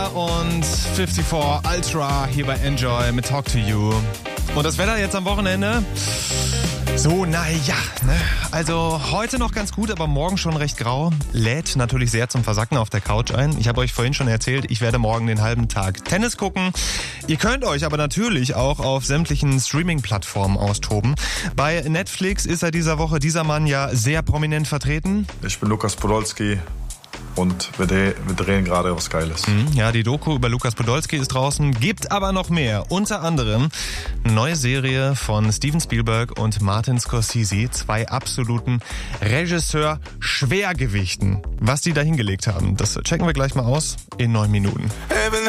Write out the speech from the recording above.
Und 54 Ultra hier bei Enjoy mit Talk to You. Und das Wetter jetzt am Wochenende? So, naja, ne? Also heute noch ganz gut, aber morgen schon recht grau. Lädt natürlich sehr zum Versacken auf der Couch ein. Ich habe euch vorhin schon erzählt, ich werde morgen den halben Tag Tennis gucken. Ihr könnt euch aber natürlich auch auf sämtlichen Streaming-Plattformen austoben. Bei Netflix ist er dieser Woche, dieser Mann ja sehr prominent vertreten. Ich bin Lukas Podolski. Und wir drehen gerade was Geiles. Ja, die Doku über Lukas Podolski ist draußen, gibt aber noch mehr. Unter anderem eine neue Serie von Steven Spielberg und Martin Scorsese, zwei absoluten Regisseur-Schwergewichten. Was die da hingelegt haben, das checken wir gleich mal aus in 9 Minuten.